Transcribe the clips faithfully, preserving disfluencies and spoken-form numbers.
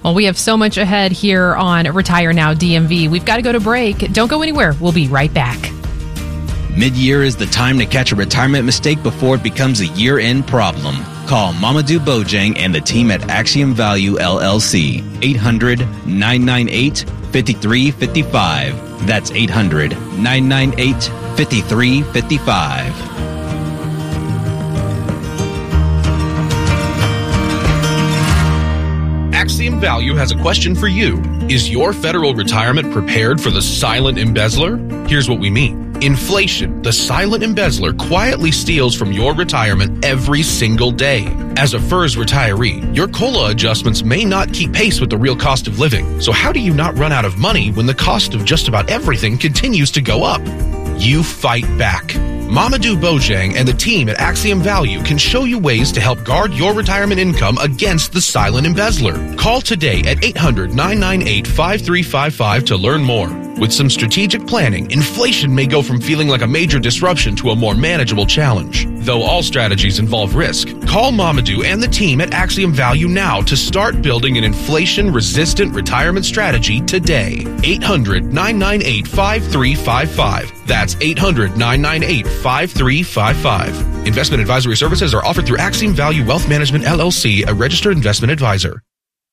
Well, we have so much ahead here on Retire Now D M V. We've got to go to break. Don't go anywhere. We'll be right back. Mid-year is the time to catch a retirement mistake before it becomes a year-end problem. Call Mamadou Bojang and the team at Axiom Value L L C. eight hundred, nine nine eight, five three five five. That's eight hundred, nine nine eight, five three five five. Axiom Value has a question for you. Is your federal retirement prepared for the silent embezzler? Here's what we mean. Inflation, the silent embezzler, quietly steals from your retirement every single day. As a F E R S retiree, your COLA adjustments may not keep pace with the real cost of living. So how do you not run out of money when the cost of just about everything continues to go up? You fight back. Mamadou Bojang and the team at Axiom Value can show you ways to help guard your retirement income against the silent embezzler. Call today at eight hundred, nine nine eight, five three five five to learn more. With some strategic planning, inflation may go from feeling like a major disruption to a more manageable challenge. Though all strategies involve risk, call Mamadou and the team at Axiom Value now to start building an inflation-resistant retirement strategy today. eight hundred, nine nine eight, five three five five. That's eight hundred, nine nine eight, five three five five. Investment advisory services are offered through Axiom Value Wealth Management, L L C, a registered investment advisor.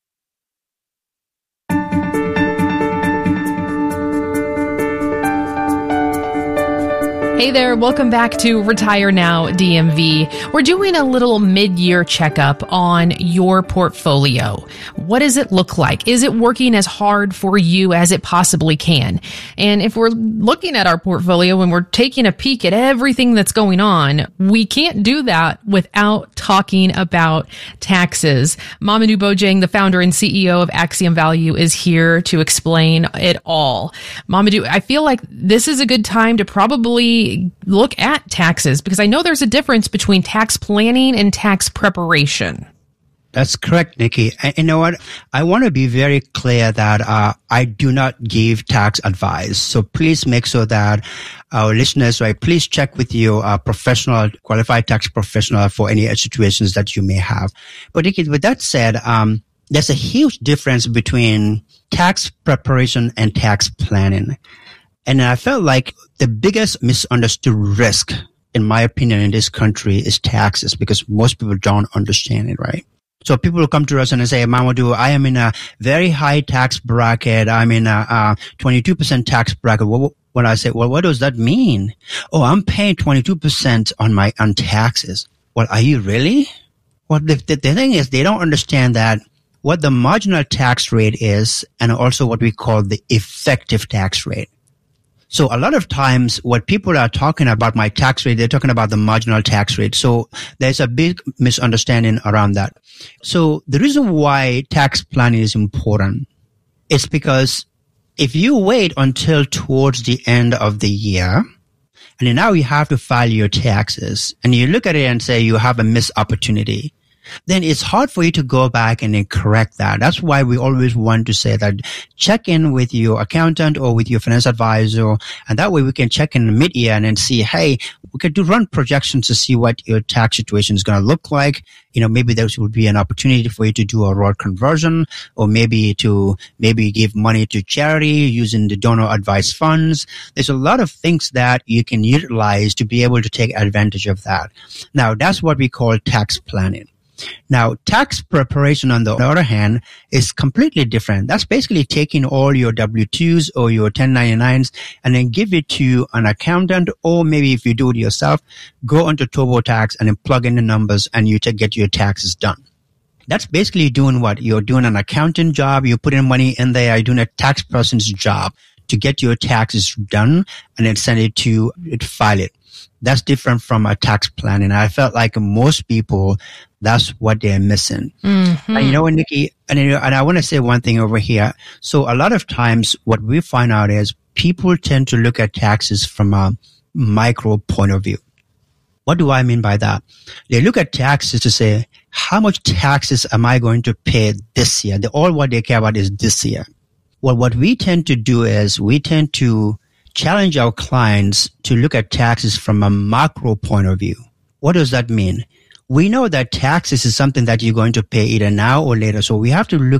Hey there, welcome back to Retire Now D M V. We're doing a little mid-year checkup on your portfolio. What does it look like? Is it working as hard for you as it possibly can? And if we're looking at our portfolio and we're taking a peek at everything that's going on, we can't do that without talking about taxes. Mamadou Bojang, the founder and C E O of Axiom Value, is here to explain it all. Mamadou, I feel like this is a good time to probably look at taxes, because I know there's a difference between tax planning and tax preparation. That's correct, Nikki. And you know what? I want to be very clear that uh, I do not give tax advice. So please make sure that our listeners, right, please check with your uh, professional, qualified tax professional for any situations that you may have. But Nikki, with that said, um, there's a huge difference between tax preparation and tax planning. And I felt like the biggest misunderstood risk, in my opinion, in this country is taxes, because most people don't understand it, right? So people will come to us and they say, Mamadou, I am in a very high tax bracket. I'm in a, a twenty-two percent tax bracket. What, what I say, well, what does that mean? Oh, I'm paying twenty-two percent on my, on taxes. Well, are you really? Well, the, the, the thing is, they don't understand that what the marginal tax rate is, and also what we call the effective tax rate. So a lot of times what people are talking about my tax rate, they're talking about the marginal tax rate. So there's a big misunderstanding around that. So the reason why tax planning is important is because if you wait until towards the end of the year, and then now you have to file your taxes, and you look at it and say you have a missed opportunity, then it's hard for you to go back and then correct that. That's why we always want to say that check in with your accountant or with your finance advisor, and that way we can check in mid-year and then see, hey, we could do run projections to see what your tax situation is going to look like. You know, maybe there will be an opportunity for you to do a road conversion, or maybe to maybe give money to charity using the donor advised funds. There's a lot of things that you can utilize to be able to take advantage of that. Now, that's what we call tax planning. Now, tax preparation, on the other hand, is completely different. That's basically taking all your W two's or your ten ninety-nines and then give it to an accountant, or maybe if you do it yourself, go onto TurboTax and then plug in the numbers and you to get your taxes done. That's basically doing what? You're doing an accountant job, you're putting money in there, you're doing a tax person's job to get your taxes done and then send it to, to file it. That's different from a tax plan. And I felt like most people, that's what they're missing. Mm-hmm. And you know what, Nikki, and, and I want to say one thing over here. So a lot of times what we find out is people tend to look at taxes from a micro point of view. What do I mean by that? They look at taxes to say, how much taxes am I going to pay this year? They, all what they care about is this year. Well, what we tend to do is we tend to challenge our clients to look at taxes from a macro point of view. What does that mean? We know that taxes is something that you're going to pay either now or later. So we have to look